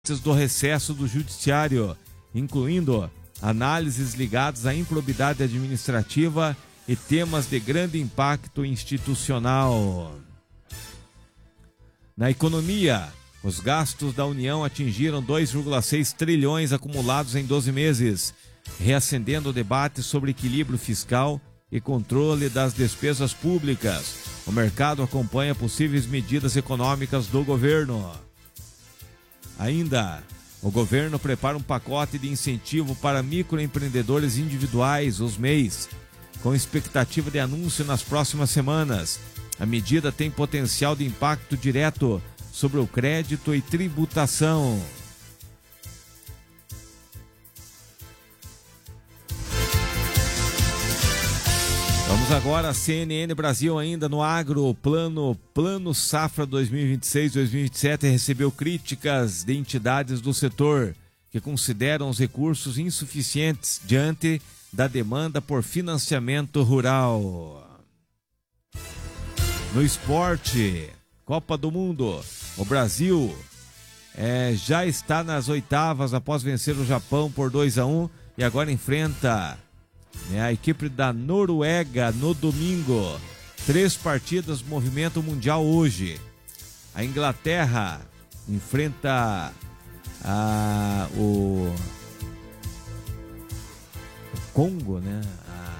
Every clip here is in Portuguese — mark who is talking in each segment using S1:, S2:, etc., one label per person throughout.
S1: do recesso do Judiciário, incluindo análises ligadas à improbidade administrativa e temas de grande impacto institucional. Na economia, os gastos da União atingiram 2,6 trilhões acumulados em 12 meses, reacendendo o debate sobre equilíbrio fiscal e controle das despesas públicas. O mercado acompanha possíveis medidas econômicas do governo. Ainda, o governo prepara um pacote de incentivo para microempreendedores individuais, os MEIs, com expectativa de anúncio nas próximas semanas. A medida tem potencial de impacto direto sobre o crédito e tributação. Vamos agora a CNN Brasil ainda no agro. Plano Safra 2026-2027 recebeu críticas de entidades do setor que consideram os recursos insuficientes diante da demanda por financiamento rural. No esporte, Copa do Mundo, o Brasil já está nas oitavas após vencer o Japão por 2-1 e agora enfrenta a equipe da Noruega no domingo. 3 partidas movimentam o Mundial hoje. A Inglaterra enfrenta o Congo, né? A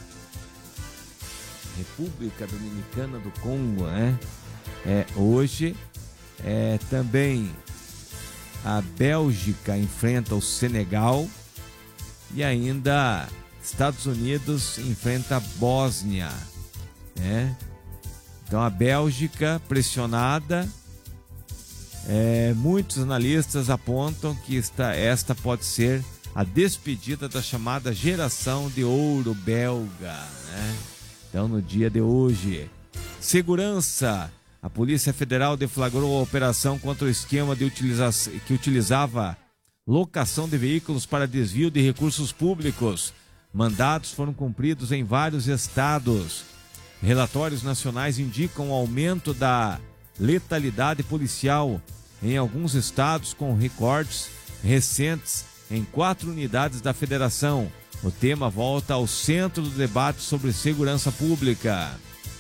S1: República Dominicana do Congo, né? Hoje também a Bélgica enfrenta o Senegal e ainda Estados Unidos enfrenta a Bósnia, né? Então a Bélgica pressionada, muitos analistas apontam que esta pode ser a despedida da chamada geração de ouro belga, né? Então no dia de hoje, segurança, a Polícia Federal deflagrou a operação contra o esquema que utilizava locação de veículos para desvio de recursos públicos. Mandados foram cumpridos em vários estados. Relatórios nacionais indicam o aumento da letalidade policial em alguns estados, com recortes recentes em 4 unidades da federação. O tema volta ao centro do debate sobre segurança pública.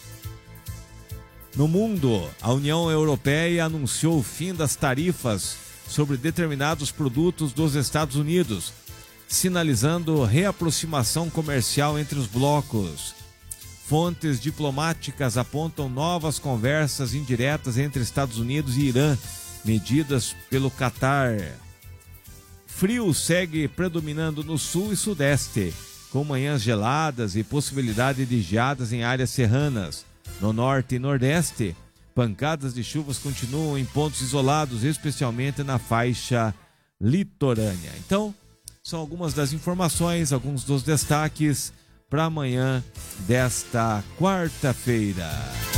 S1: No mundo, a União Europeia anunciou o fim das tarifas sobre determinados produtos dos Estados Unidos, sinalizando reaproximação comercial entre os blocos. Fontes diplomáticas apontam novas conversas indiretas entre Estados Unidos e Irã, medidas pelo Catar. Frio segue predominando no sul e sudeste, com manhãs geladas e possibilidade de geadas em áreas serranas. No norte e nordeste, pancadas de chuvas continuam em pontos isolados, especialmente na faixa litorânea. Então, são algumas das informações, alguns dos destaques para amanhã desta quarta-feira.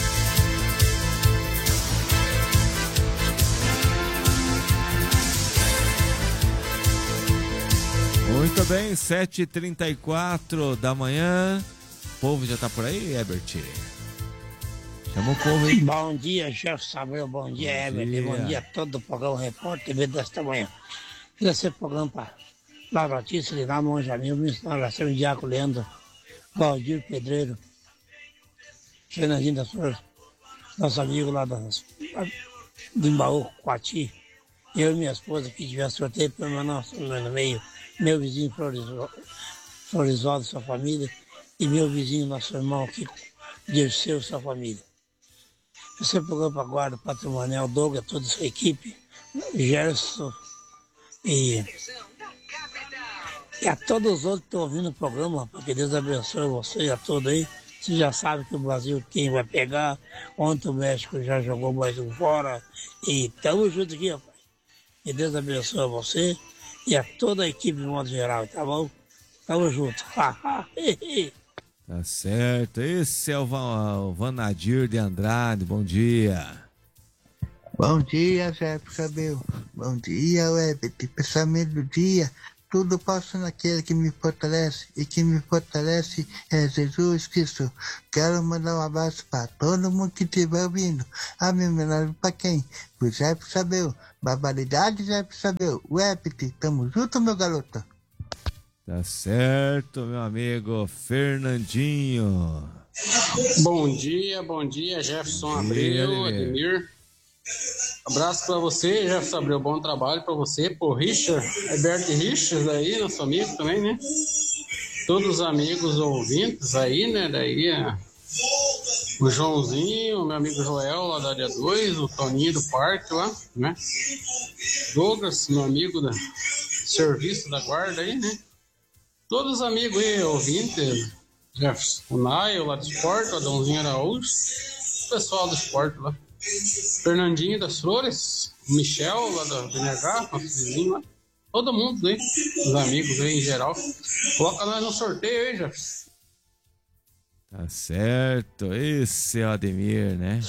S1: Muito bem, 7h34 da manhã. O povo já está por aí, Herbert? Chama o povo aí.
S2: Bom dia, Jefferson Samuel. Bom dia, Herbert. Bom dia a todo o programa Repórter TV desta manhã. Fiz esse programa para Laura Batista, Linar Monjamil, Ministro da Oração, Diaco Leandro, Valdir Pedreiro, Fernandinho da Flor, nosso amigo lá do Embaú, Coati. Eu e minha esposa que tivemos sorteio para meu nosso no meio, meu vizinho Florisvaldo, sua família, e meu vizinho, nosso irmão Kiko Dirceu, sua família. Esse programa para a Guarda Patrimonial, Douglas, toda a sua equipe, Gerson e a todos os outros que estão ouvindo o programa, porque Deus abençoe você e a todos aí. Você já sabe que o Brasil quem vai pegar, ontem o México já jogou mais um fora, e tamo junto aqui, rapaz. Que Deus abençoe você e a toda a equipe de modo geral, tá bom? Tamo junto.
S1: Tá certo. Esse é o Vanadir de Andrade. Bom dia.
S3: Bom dia, Zé Cabelo. Bom dia, Herbert. Pensamento do dia. tudo posso naquele que me fortalece, e que me fortalece é Jesus Cristo. Quero mandar um abraço para todo mundo que estiver ouvindo. A minha melhor para quem? O Jefferson Abreu. Barbaridade, Jefferson Abreu. O Epit, tamo junto, meu garoto.
S1: Tá certo, meu amigo Fernandinho.
S4: Bom dia, Jefferson Abreu, Ademir. Abraço pra você, Jefferson Abreu, bom trabalho pra você. Pô, Richard, Alberto Richard aí, nosso amigo também, né? Todos os amigos ouvintes aí, né? Daí o Joãozinho, meu amigo Joel lá da área 2, o Toninho do parque lá, né? Douglas, meu amigo da serviço da guarda aí, né? Todos os amigos aí, ouvintes, Jefferson, o Naio lá do esporte, o Adãozinho Araújo, o pessoal do esporte lá. Fernandinho das Flores, o Michel lá da BNH, nosso vizinho lá. Todo mundo aí, os amigos aí em geral. Coloca nós no sorteio aí, Jefferson.
S1: Tá certo, esse é o Ademir, né?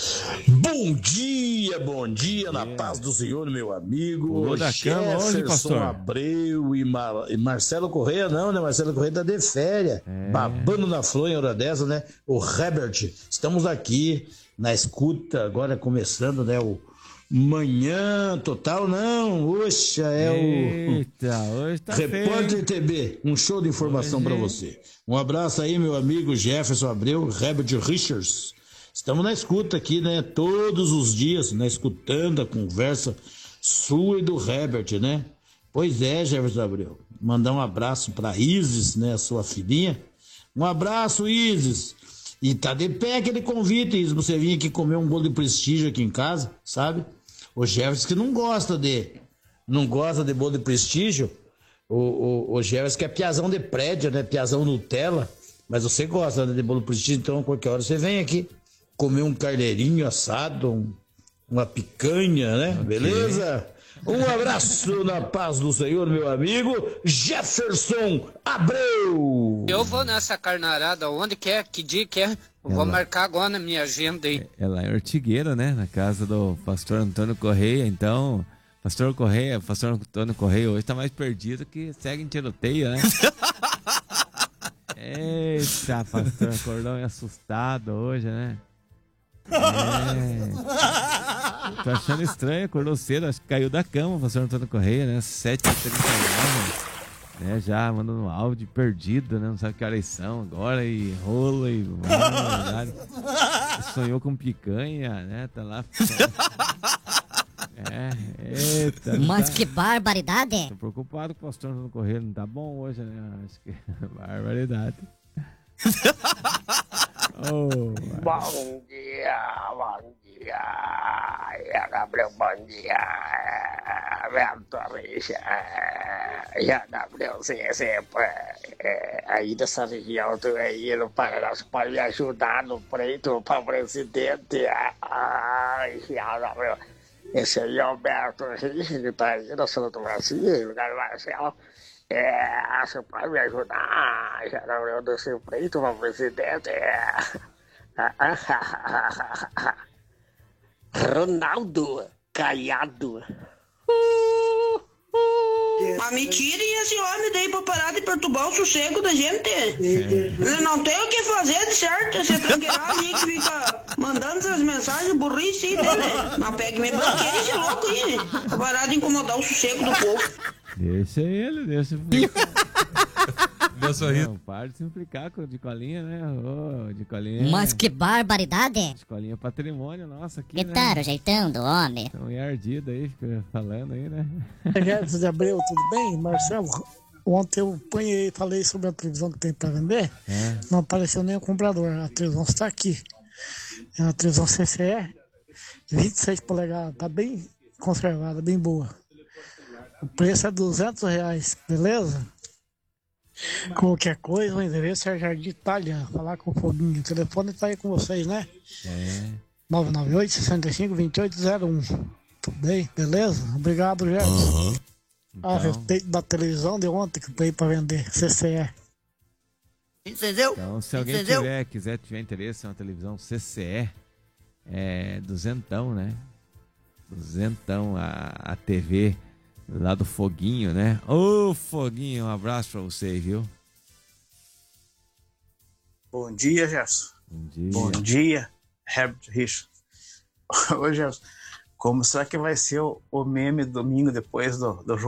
S5: Bom dia, na paz do Senhor, meu amigo.
S1: Pulou da cama hoje, pastor?
S5: Abreu e Marcelo Correia, não, né? Marcelo Correia tá de férias, babando na flor em hora dessa, né? O Herbert, estamos aqui na escuta, agora começando, né? O Manhã Total, não, oxa,
S1: Eita, hoje tá
S5: Repórter
S1: feio,
S5: TB, um show de informação para você. Um abraço aí, meu amigo Jefferson Abreu, Herbert Richards. Estamos na escuta aqui, né? Todos os dias, né? Escutando a conversa sua e do Herbert, né? Pois é, Jefferson Abreu. Mandar um abraço para Isis, né? A sua filhinha. Um abraço, Isis. E tá de pé aquele convite, Isis, você vir aqui comer um bolo de prestígio aqui em casa, sabe? O Jefferson que não gosta de bolo de prestígio. O Jefferson que é piazão de prédio, né? Piazão Nutella. Mas você gosta, né, de bolo de prestígio, então qualquer hora você vem aqui comer um carneirinho assado, uma picanha, né? Okay. Beleza? Um abraço na paz do Senhor, meu amigo Jefferson Abreu.
S6: Eu vou nessa carnarada, onde quer, que dia quer. Vou marcar agora na minha agenda aí.
S1: Ela é Ortigueira, né? Na casa do pastor Antônio Correia. Então, pastor Antônio Correia hoje tá mais perdido que segue em tiroteio, né? Eita, pastor, acordou meio assustado hoje, né? Tô achando estranho, acordou cedo, acho que caiu da cama o pastor Antônio Correia, né? 7h39, né? Já mandando um áudio perdido, né? Não sabe que horas são agora, e rola, e sonhou com picanha, né? Tá lá. Eita.
S7: Mas que barbaridade!
S1: Tô preocupado com o pastor Antônio Correia, não tá bom hoje, né? Acho que barbaridade.
S8: Bom dia. Gabriel, bom dia. Beto Richa. Gabriel, sempre. Aí dessa região tu aí no Paraná, você pode me ajudar no pleito para presidente. Ai, Gabriel. Esse aí é o Beto Richa, que tá aí na Santa do Brasil, lugar do Marcelo. Você pode me ajudar, Gabriel, desse pleito para presidente. Ronaldo Caiado.
S9: Mas me tirem esse homem daí pra parar de perturbar o sossego da gente. Ele não tem o que fazer de certo, esse tranqueirado aí que fica mandando essas mensagens burrice aí dele. Mas pega me banqueira esse louco aí, pra parar de incomodar o sossego do povo.
S1: Deixa ele.
S10: Meu sorriso.
S1: Não, para de se implicar de colinha, né? De colinha.
S7: Mas que barbaridade!
S1: De colinha é patrimônio nosso aqui,
S7: que
S1: né?
S7: tá o jeitão do homem?
S1: Então é ardido aí, fica falando aí, né?
S2: Jefferson Abreu, tudo bem? Marcelo, ontem eu falei sobre a televisão que tem pra vender. Não apareceu nem o comprador. A televisão está aqui. É uma televisão CCE, 26 polegadas, tá bem conservada, bem boa. O preço é R$200, beleza? Qualquer coisa, o endereço é Jardim Itália, falar com o Foguinho. O telefone tá aí com vocês, né? 998-65-2801. Tudo bem? Beleza? Obrigado, Jefferson. A respeito da televisão de ontem que veio pra vender, CCE.
S9: Entendeu?
S1: Então, se alguém tiver interesse em uma televisão CCE, é duzentão, né? Duzentão a TV Lá do Foguinho, né? Ô, Foguinho, um abraço pra você, viu?
S10: Bom dia, Gerson.
S1: Bom dia.
S10: Bom dia, Herbert Richards. Ô, Gerson, como será que vai ser o meme domingo depois do jogo?